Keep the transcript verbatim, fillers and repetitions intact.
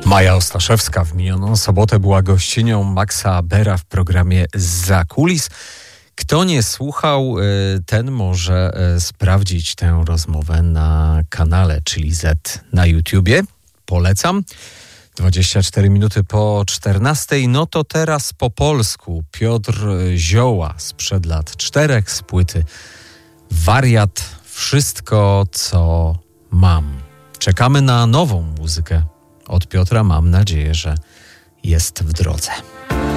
Maja Ostaszewska w minioną sobotę była gościnią Maxa Bera w programie Zza Kulis. Kto nie słuchał, ten może sprawdzić tę rozmowę na kanale Chili Z na YouTubie. Polecam. dwadzieścia cztery minuty po czternastej. No to teraz po polsku. Piotr Zioła sprzed lat czterech z płyty Wariat. Wszystko, co mam. Czekamy na nową muzykę od Piotra. Mam nadzieję, że jest w drodze.